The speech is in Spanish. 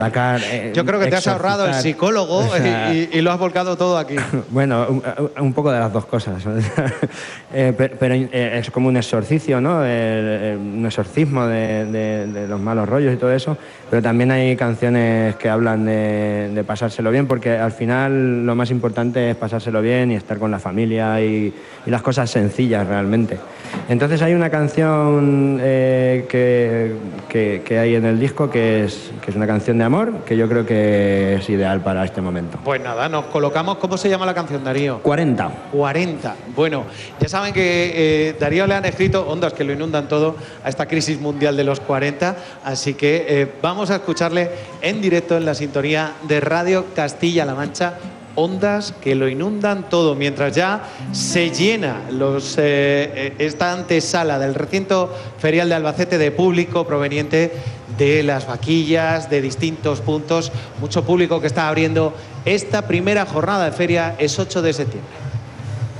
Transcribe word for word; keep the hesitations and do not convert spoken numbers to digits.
Sacar, eh, Yo creo que te has ahorrado el psicólogo, o sea, y, y lo has volcado todo aquí. Bueno, un, un poco de las dos cosas. eh, pero pero eh, es como un exorcicio, ¿no? El, el, un exorcismo de, de, de los malos rollos y todo eso. Pero también hay canciones que hablan de, de pasárselo bien, porque al final lo más importante es pasárselo bien y estar con la familia y, y las cosas sencillas realmente. Entonces hay una canción eh, que, que, que hay en el disco que es, que es una canción de amor, que yo creo que es ideal para este momento. Pues nada, nos colocamos. ¿Cómo se llama la canción, Darío? cuarenta. cuarenta. Bueno, ya saben que eh, Darío le han escrito ondas que lo inundan todo a esta crisis mundial de los cuarenta, así que eh, vamos a escucharle en directo en la sintonía de Radio Castilla-La Mancha. Ondas que lo inundan todo, mientras ya se llena los, eh, esta antesala del recinto ferial de Albacete de público proveniente de las vaquillas, de distintos puntos, mucho público que está abriendo esta primera jornada de feria, es ocho de septiembre.